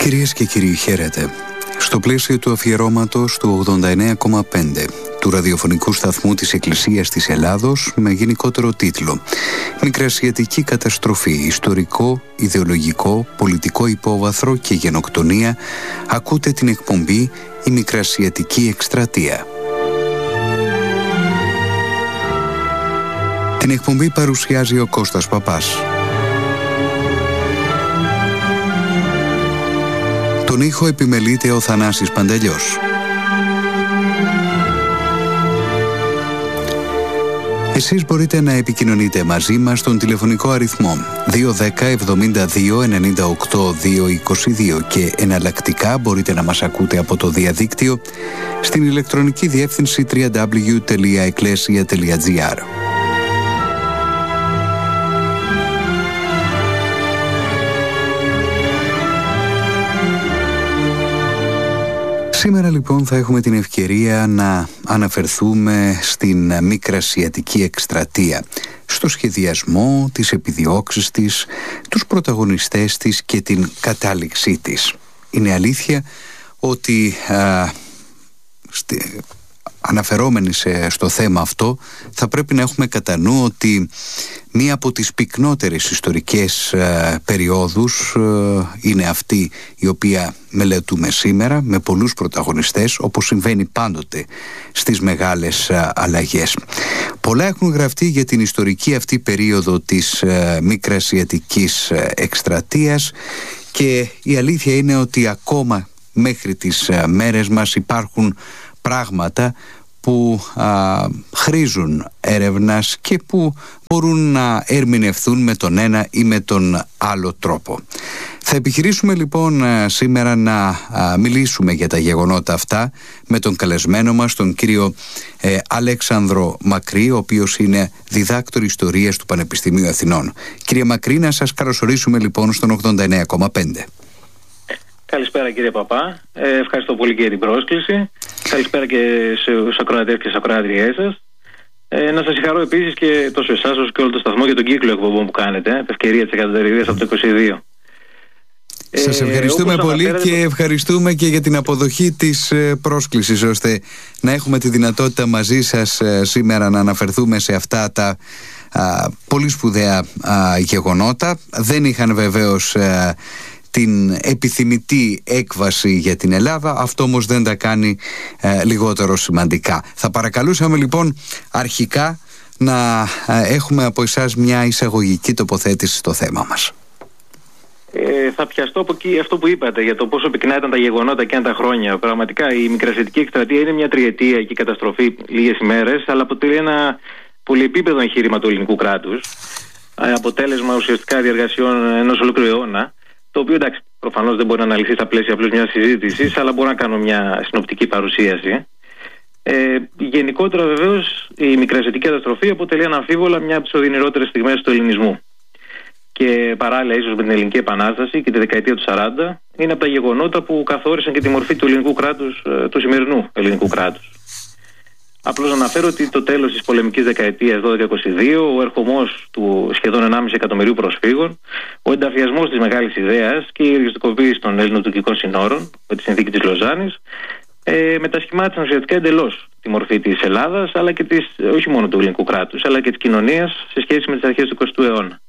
Κυρίες και κύριοι, χαίρετε. Στο πλαίσιο του αφιερώματος του 89,5 του ραδιοφωνικού σταθμού της Εκκλησίας της Ελλάδος, με γενικότερο τίτλο «Μικρασιατική καταστροφή, ιστορικό, ιδεολογικό, πολιτικό υπόβαθρο και γενοκτονία», ακούτε την εκπομπή «Η Μικρασιατική Εκστρατεία». Την εκπομπή παρουσιάζει ο Κώστας Παπάς. Τον ήχο επιμελείται ο Θανάσης Παντελιός. Εσείς μπορείτε να επικοινωνείτε μαζί μας στον τηλεφωνικό αριθμό 210 72 98 222 και εναλλακτικά μπορείτε να μας ακούτε από το διαδίκτυο στην ηλεκτρονική διεύθυνση www.ecclesia.gr. Σήμερα λοιπόν θα έχουμε την ευκαιρία να αναφερθούμε στην Μικρασιατική Εκστρατεία, στο σχεδιασμό, τις επιδιώξεις της, τους πρωταγωνιστές της και την κατάληξή της. Είναι αλήθεια ότι αναφερόμενοι στο θέμα αυτό θα πρέπει να έχουμε κατά νου ότι μία από τις πυκνότερες ιστορικές περιόδους είναι αυτή η οποία μελετούμε σήμερα, με πολλούς πρωταγωνιστές, όπως συμβαίνει πάντοτε στις μεγάλες αλλαγές. Πολλά έχουν γραφτεί για την ιστορική αυτή περίοδο της Μικρασιατικής Εκστρατείας και η αλήθεια είναι ότι ακόμα μέχρι τις μέρες μας υπάρχουν πράγματα που χρήζουν έρευνας και που μπορούν να ερμηνευθούν με τον ένα ή με τον άλλο τρόπο. Θα επιχειρήσουμε λοιπόν σήμερα να μιλήσουμε για τα γεγονότα αυτά με τον καλεσμένο μας, τον κύριο Αλέξανδρο Μακρύ, ο οποίος είναι διδάκτορ ιστορίας του Πανεπιστημίου Αθηνών. Κύριε Μακρύ, να σας καλωσορίσουμε λοιπόν στον 89,5. Καλησπέρα κύριε Παπά, ευχαριστώ πολύ για την πρόσκληση. Καλησπέρα και στους ακροατές και στις ακροάτριές σας. Να σας συγχαρώ επίσης και τόσο εσάς όσο και όλο το σταθμό για τον κύκλο εκπομπών που κάνετε, ευκαιρία της εκατοτεριδίας από το 22. Σας ευχαριστούμε πολύ και ευχαριστούμε και για την αποδοχή της πρόσκλησης, ώστε να έχουμε τη δυνατότητα μαζί σας σήμερα να αναφερθούμε σε αυτά τα πολύ σπουδαία γεγονότα. Δεν είχαν βεβαίως την επιθυμητή έκβαση για την Ελλάδα, αυτό όμως δεν τα κάνει λιγότερο σημαντικά. Θα παρακαλούσαμε λοιπόν αρχικά να έχουμε από εσάς μια εισαγωγική τοποθέτηση στο θέμα μας. Θα πιαστώ από εκεί αυτό που είπατε για το πόσο πυκνά ήταν τα γεγονότα και αν τα χρόνια. Πραγματικά η Μικρασιατική Εκστρατεία είναι μια τριετία και καταστροφή λίγες ημέρες, αλλά αποτελεί ένα πολυεπίπεδο εγχείρημα του ελληνικού κράτους, αποτέλεσμα ουσιαστικά διεργασιών ενός ολόκληρου αιώνα, το οποίο εντάξει, προφανώς δεν μπορεί να αναλυθεί στα πλαίσια απλώς μιας συζήτησης, αλλά μπορώ να κάνω μια συνοπτική παρουσίαση. Γενικότερα, βεβαίως, η Μικρασιατική καταστροφή αποτελεί αναμφίβολα μια από τις οδυνηρότερες στιγμές του ελληνισμού. Και παράλληλα, ίσως με την Ελληνική Επανάσταση και τη δεκαετία του 40, είναι από τα γεγονότα που καθόρισαν και τη μορφή του ελληνικού κράτους, του σημερινού ελληνικού κράτους. Απλώς να αναφέρω ότι το τέλος της πολεμικής δεκαετίας 12-22, ο ερχομός του σχεδόν 1,5 εκατομμυρίου προσφύγων, ο ενταφιασμός της μεγάλης ιδέας και η ριζοσπαστικοποίηση των ελληνοτουρκικών συνόρων με τη συνθήκη της Λοζάνης μετασχημάτισαν ουσιαστικά εντελώς τη μορφή της Ελλάδας, αλλά και όχι μόνο του ελληνικού κράτους, αλλά και της κοινωνίας σε σχέση με τις αρχές του 20ου αιώνα.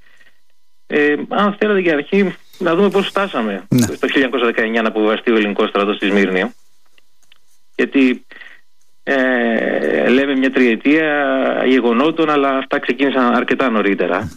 Αν θέλετε για αρχή να δούμε πώς φτάσαμε το 1919 να αποβιβαστεί ο ελληνικός στρατός στη Σμύρνη, γιατί λέμε μια τριετία γεγονότων, αλλά αυτά ξεκίνησαν αρκετά νωρίτερα.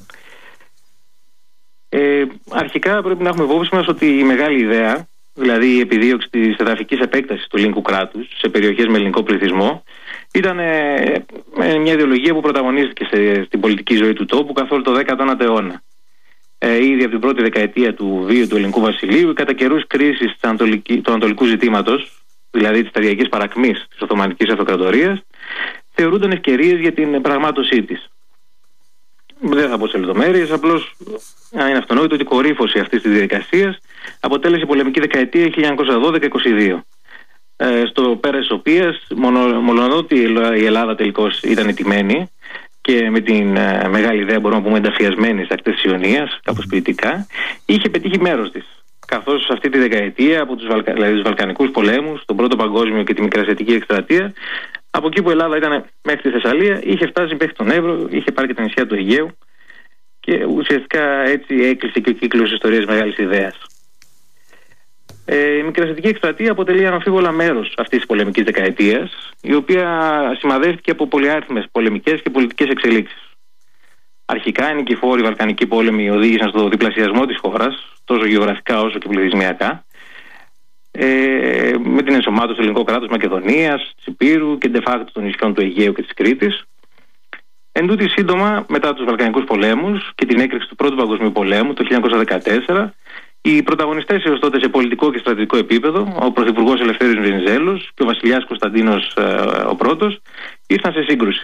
Αρχικά πρέπει να έχουμε υπόψη μας ότι η μεγάλη ιδέα, δηλαδή η επιδίωξη της εδαφικής επέκτασης του ελληνικού κράτους σε περιοχές με ελληνικό πληθυσμό, ήταν μια ιδεολογία που πρωταγωνίστηκε στην πολιτική ζωή του τόπου καθ' όλο το 19ο αιώνα. Ήδη από την πρώτη δεκαετία του βίου του ελληνικού βασιλείου, η κατά καιρούς κρίση του ανατολικού ζητήματος, δηλαδή της σταδιακής παρακμής της Οθωμανικής Αυτοκρατορίας, θεωρούνταν ευκαιρίες για την πραγμάτωσή της. Δεν θα πω σε λεπτομέρειες, απλώς είναι αυτονόητο ότι η κορύφωση αυτής της διαδικασίας αποτέλεσε η πολεμική δεκαετία 1912-22. Στο πέρας της οποίας, μολονότι η Ελλάδα τελικώς ήταν ηττημένη και με την μεγάλη ιδέα, μπορούμε να πούμε, ενταφιασμένη στις ακτές της Ιωνίας, κάπως ποιητικά, είχε πετύχει μέρος της. καθώς σε αυτή τη δεκαετία από τους Βαλκανικούς πολέμους, τον Πρώτο Παγκόσμιο και τη Μικρασιατική Εκστρατεία, από εκεί που η Ελλάδα ήταν μέχρι τη Θεσσαλία, είχε φτάσει μέχρι τον Εύρο, είχε πάρει και τα νησιά του Αιγαίου και ουσιαστικά έτσι έκλεισε και ο κύκλος ιστορίας μεγάλης ιδέας. Η Μικρασιατική Εκστρατεία αποτελεί αναμφίβολα μέρος αυτής της πολεμικής δεκαετίας, η οποία σημαδεύτηκε από πολυάριθμες πολεμικές και πολιτικές εξελίξεις. Αρχικά, οι νικηφόροι Βαλκανικοί πόλεμοι οδήγησαν στο διπλασιασμό της χώρας, τόσο γεωγραφικά όσο και πληθυσμιακά, με την ενσωμάτωση του ελληνικού κράτους Μακεδονίας, της Υπήρου και de facto των νησιών του Αιγαίου και της Κρήτης. Εν τούτοι, σύντομα μετά τους Βαλκανικούς πολέμους και την έκρηξη του Πρώτου Παγκοσμίου Πολέμου το 1914, οι πρωταγωνιστές έως τότε σε πολιτικό και στρατιωτικό επίπεδο, ο Πρωθυπουργός Ελευθέριος Βενιζέλος και ο Βασιλιάς Κωνσταντίνος ο Πρώτος, ήρθαν σε σύγκρουση.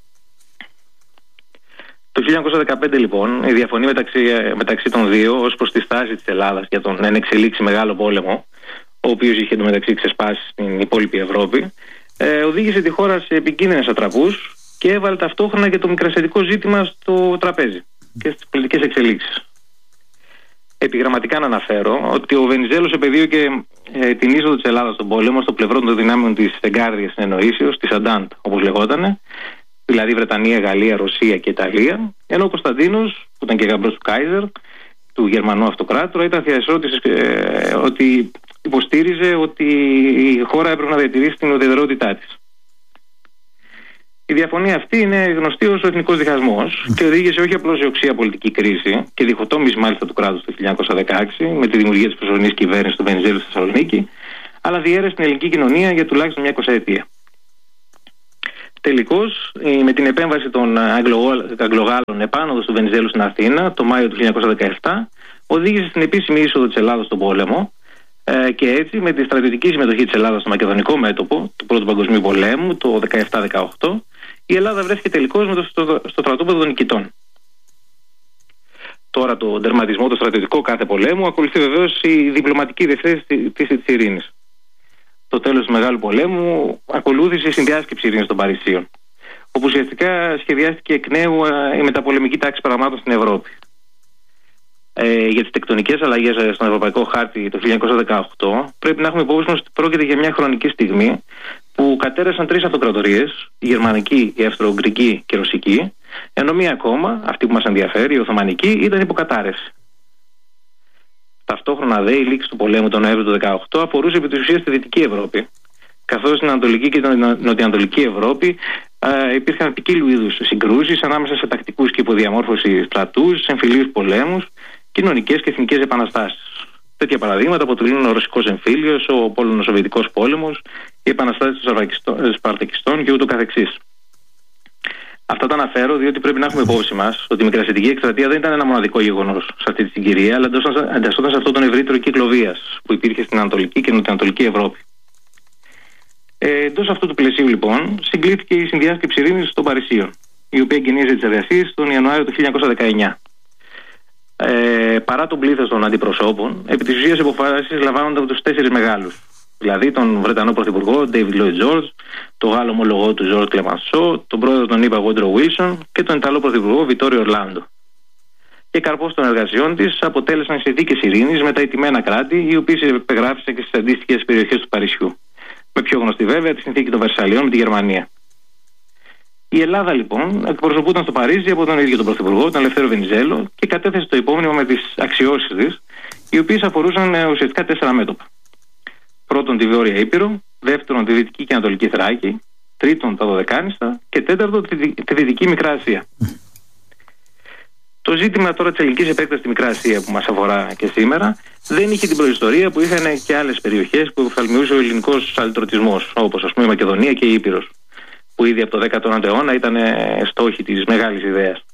Το 1915 λοιπόν η διαφωνία μεταξύ των δύο ως προς τη στάση της Ελλάδας για τον ενεξελίξει μεγάλο πόλεμο, ο οποίος είχε εντωμεταξύ ξεσπάσει στην υπόλοιπη Ευρώπη, οδήγησε τη χώρα σε επικίνδυνες ατραπούς και έβαλε ταυτόχρονα και το μικρασιατικό ζήτημα στο τραπέζι και στις πολιτικές εξελίξεις. Επιγραμματικά να αναφέρω ότι ο Βενιζέλος επεδίωκε την είσοδο της Ελλάδας στον πόλεμο στο πλευρό των δυνάμεων της εγκάρδιας συνεννοήσεως, της Αντάντ όπως λεγότανε, δηλαδή Βρετανία, Γαλλία, Ρωσία και Ιταλία, ενώ ο Κωνσταντίνος, που ήταν και γαμπρός του Κάιζερ, του Γερμανού Αυτοκράτορα, ήταν θειασότης ότι υποστήριζε ότι η χώρα έπρεπε να διατηρήσει την ουδετερότητά της. Η διαφωνία αυτή είναι γνωστή ως ο εθνικός διχασμός και οδήγησε όχι απλώς σε οξία πολιτική κρίση και διχοτόμηση μάλιστα του κράτους το 1916 με τη δημιουργία της προσωρινής κυβέρνησης του Βενιζέλου στη Θεσσαλονίκη, αλλά διέρεσε την ελληνική κοινωνία για τουλάχιστον μια 20ετία. Τελικώς, με την επέμβαση των Αγγλογάλων επάνωδος του Βενιζέλου στην Αθήνα το Μάιο του 1917, οδήγησε στην επίσημη είσοδο της Ελλάδας στον πόλεμο και έτσι με τη στρατιωτική συμμετοχή της Ελλάδας στο μακεδονικό μέτωπο του Πρώτου Παγκοσμίου Πολέμου το 17-18, η Ελλάδα βρέθηκε τελικώς στο στρατόπεδο των νικητών. Τώρα το τερματισμό, το στρατιωτικό κάθε πολέμου, ακολουθεί βεβαίως η διπλωματική διευθέτηση της ειρήνης. Το τέλος του Μεγάλου Πολέμου ακολούθησε η συνδιάσκεψη ειρήνης των Παρισίων, όπου ουσιαστικά σχεδιάστηκε εκ νέου η μεταπολεμική τάξη πραγμάτων στην Ευρώπη. Για τις τεκτονικές αλλαγές στον Ευρωπαϊκό Χάρτη το 1918 πρέπει να έχουμε υπόψη μας ότι πρόκειται για μια χρονική στιγμή που κατέρευσαν τρεις αυτοκρατορίες, η γερμανική, η αυστρο-ουγγρική και η ρωσική, ενώ μία ακόμα, αυτή που μας ενδιαφέρει, η οθωμανική, ήταν υποκατάρρευση. Ταυτόχρονα η λήξη του πολέμου τον Νοέμβριο του 1918 αφορούσε επί της ουσίας τη Δυτική Ευρώπη, καθώς στην Ανατολική και την Νοτιοανατολική Ευρώπη υπήρχαν ποικίλου είδους συγκρούσεις ανάμεσα σε τακτικούς και υποδιαμόρφωση στρατούς, σε εμφυλίους πολέμους, κοινωνικές και εθνικές επαναστάσεις. Τέτοια παραδείγματα αποτελούν ο Ρωσικός εμφύλιος, ο Πολωνο-Σοβιετικός πόλεμος, οι επαναστάσεις των Σπαρτακιστών και ούτω καθεξής. Αυτά τα αναφέρω διότι πρέπει να έχουμε υπόψη μας ότι η Μικρασιατική Εκστρατεία δεν ήταν ένα μοναδικό γεγονός σε αυτή τη συγκυρία, αλλά εντασσόταν σε αυτόν τον ευρύτερο κύκλο βίας που υπήρχε στην Ανατολική και Νοτιοανατολική Ευρώπη. Εντός αυτού του πλαισίου, λοιπόν, συγκλήθηκε η συνδιάσκεψη ειρήνης των Παρισίων, η οποία εγκαινίαζε τις εργασίες τον Ιανουάριο του 1919. Παρά τον πλήθος των αντιπροσώπων, επί της ουσίας αποφάσεις λαμβάνονταν από τους τέσσερις μεγάλους. Δηλαδή τον Βρετανό Πρωθυπουργό David Lloyd George, τον Γάλλο ομολογό του George Clemenceau, τον πρόεδρο των ΗΠΑ Woodrow Wilson και τον Ιταλό Πρωθυπουργό Vittorio Orlando. Και καρπός των εργασιών της αποτέλεσαν συνθήκες ειρήνης με τα ηττημένα κράτη, οι οποίες υπεγράφησαν και στις αντίστοιχες περιοχές του Παρισιού. Με πιο γνωστή βέβαια τη συνθήκη των Βερσαλιών με τη Γερμανία. Η Ελλάδα λοιπόν εκπροσωπούταν στο Παρίσι από τον ίδιο τον Πρωθυπουργό, τον Ελευθέριο Βενιζέλο, και κατέθεσε το υπόμνημα με τις αξιώσεις της, οι οποίες αφορούσαν ουσιαστικά 4 μέτωπα. Πρώτον τη Βόρεια Ήπειρο, δεύτερον τη Δυτική και Ανατολική Θράκη, τρίτον τα Δωδεκάνηστα και τέταρτον τη Δυτική Μικρά Ασία. Το ζήτημα τώρα της ελληνικής επέκτασης στη Μικρά Ασία που μας αφορά και σήμερα δεν είχε την προϊστορία που είχαν και άλλες περιοχές που εφαλμιούσε ο ελληνικός αλυτρωτισμός, όπως ας πούμε η Μακεδονία και η Ήπειρος, που ήδη από το 19ο αιώνα ήταν στόχοι της μεγάλης ιδέας.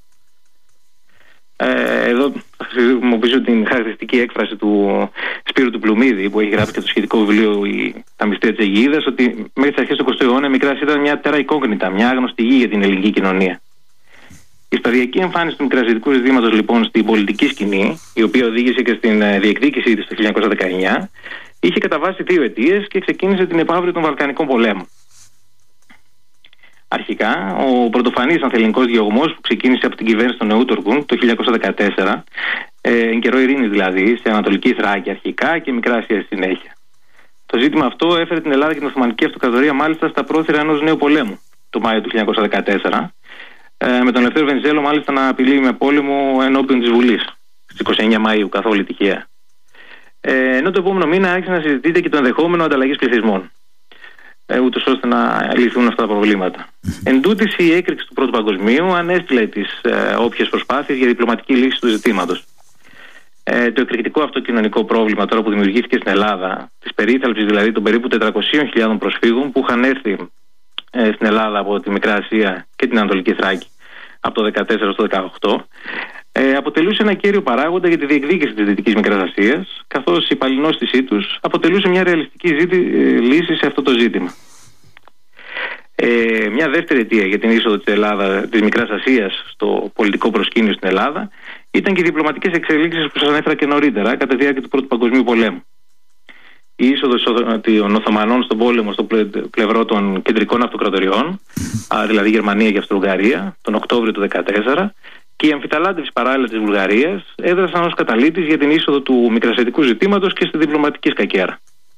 Εδώ θα χρησιμοποιήσω την χαρακτηριστική έκφραση του Σπύρου του Πλουμίδη, που έχει γράψει και το σχετικό βιβλίο «Τα μυστήρια της Αιγαίδας», ότι μέχρι τις αρχές του 20ου αιώνα η Μικρά Ασία ήταν μια terra incognita, μια άγνωστη γη για την ελληνική κοινωνία. Η σταδιακή εμφάνιση του μικρασιατικού ζητήματος λοιπόν στην πολιτική σκηνή, η οποία οδήγησε και στην διεκδίκησή της το 1919, είχε κατά βάση 2 αιτίες και ξεκίνησε την επαύριο των Βαλκανικών πολέμων. Αρχικά, ο πρωτοφανής ανθελληνικός διωγμός που ξεκίνησε από την κυβέρνηση των Νεούτορκων το 1914, εν καιρό ειρήνης δηλαδή, σε Ανατολική Θράκη αρχικά και Μικρά Ασία στη συνέχεια. Το ζήτημα αυτό έφερε την Ελλάδα και την Οθωμανική Αυτοκρατορία μάλιστα στα πρόθυρα ενός νέου πολέμου το Μάιο του 1914, με τον Ελευθέριο Βενιζέλο μάλιστα να απειλεί με πόλεμο ενώπιον της Βουλής στις 29 Μαΐου, καθόλου τυχαία. Ενώ το επόμενο μήνα άρχισε να συζητείται και το ενδεχόμενο ανταλλαγής πληθυσμών, ούτως ώστε να λυθούν αυτά τα προβλήματα. Εν τούτης, η έκρηξη του Πρώτου Παγκοσμίου ανέστηλε τις όποιες προσπάθειες για διπλωματική λύση του ζητήματος. Το εκρηκτικό αυτό κοινωνικό πρόβλημα τώρα που δημιουργήθηκε στην Ελλάδα, της περίθαλψης δηλαδή των περίπου 400.000 προσφύγων που είχαν έρθει στην Ελλάδα από τη Μικρά Ασία και την Ανατολική Θράκη από το 2014 στο 2018, αποτελούσε ένα κέριο παράγοντα για τη διεκδίκηση της Δυτικής Μικράς Ασίας, καθώς η παλινόστησή τους αποτελούσε μια ρεαλιστική λύση σε αυτό το ζήτημα. Μια δεύτερη αιτία για την είσοδο της Μικράς Ασίας στο πολιτικό προσκήνιο στην Ελλάδα ήταν και οι διπλωματικές εξελίξεις που σας ανέφερα και νωρίτερα κατά τη διάρκεια του Πρώτου Παγκοσμίου Πολέμου. Η είσοδος των Οθωμανών στον πόλεμο στο πλευρό των κεντρικών αυτοκρατοριών, δηλαδή Γερμανία και Αυστρο-Ουγγαρία, τον Οκτώβριο του 2014, και η αμφιταλάντευση παράλληλα της Βουλγαρίας έδρασαν ως καταλήτης για την είσοδο του μικρασιατικού ζητήματος και στη διπλωματική σκακέρα.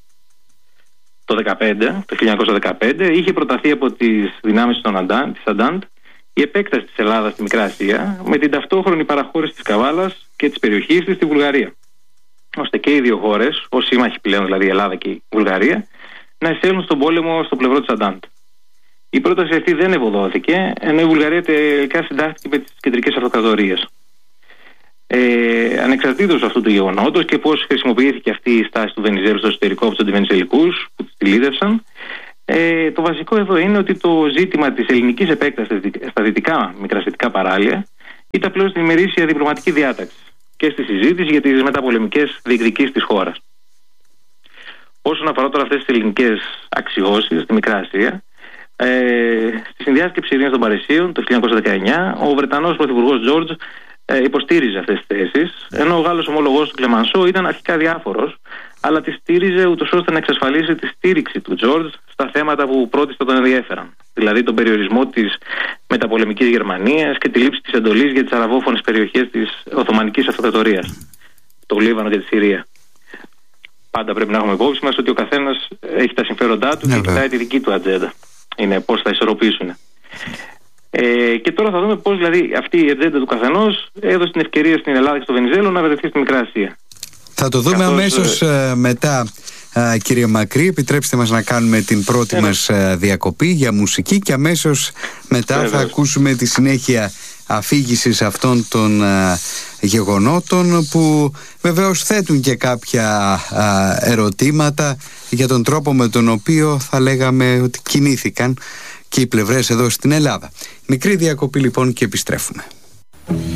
Το 1915 είχε προταθεί από τις δυνάμεις της Αντάντ η επέκταση της Ελλάδας στη Μικρά Ασία με την ταυτόχρονη παραχώρηση της Καβάλας και της περιοχής της στη Βουλγαρία, ώστε και οι δύο χώρες, ως σύμμαχοι πλέον δηλαδή η Ελλάδα και η Βουλγαρία, να εισέλθουν στον πόλεμο στο πλευρό της Αντάντ. Η πρόταση αυτή δεν ευωδόθηκε, ενώ η Βουλγαρία τελικά συντάχθηκε με τις κεντρικές αυτοκρατορίες. Ανεξαρτήτως αυτού του γεγονότος και πώς χρησιμοποιήθηκε αυτή η στάση του Βενιζέλου στο εσωτερικό από τους αντιβενιζελικούς που τη λίδευσαν, το βασικό εδώ είναι ότι το ζήτημα της ελληνικής επέκτασης στα δυτικά μικρασιατικά παράλια ήταν πλέον στην ημερήσια διπλωματική διάταξη και στη συζήτηση για τις μεταπολεμικές διεκδικήσεις της χώρας. Όσον αφορά τώρα αυτές τις ελληνικές αξιώσεις στη Μικρά Ασία, στη συνδιάσκεψη ειρήνης των Παρισίων το 1919, ο Βρετανός πρωθυπουργός Τζόρτζ υποστήριζε αυτές τις θέσεις, ενώ ο Γάλλος ομολογός του Κλεμανσό ήταν αρχικά διάφορος, αλλά τη στήριζε ούτως ώστε να εξασφαλίσει τη στήριξη του Τζόρτζ στα θέματα που πρώτης τον ενδιέφεραν, δηλαδή τον περιορισμό της μεταπολεμικής Γερμανίας και τη λήψη της εντολής για τις αραβόφωνες περιοχές της Οθωμανικής Αυτοκρατορίας, το Λίβανο και τη Συρία. Πάντα πρέπει να έχουμε υπόψη μας ότι ο καθένας έχει τα συμφέροντά του και κοιτάει τη δική του ατζέντα. Είναι πώς θα ισορροπήσουν. Και τώρα θα δούμε πώς δηλαδή αυτή η ατζέντα του καθενός έδωσε την ευκαιρία στην Ελλάδα και στο Βενιζέλο να βρεθεί στη Μικρά Ασία. Θα το δούμε αμέσως μετά, κύριε Μακρύ. Επιτρέψτε μας να κάνουμε την πρώτη μας διακοπή για μουσική και αμέσως μετά θα ακούσουμε τη συνέχεια αφήγησης αυτών των γεγονότων που βεβαίως θέτουν και κάποια ερωτήματα για τον τρόπο με τον οποίο θα λέγαμε ότι κινήθηκαν και οι πλευρές εδώ στην Ελλάδα. Μικρή διακοπή λοιπόν και επιστρέφουμε.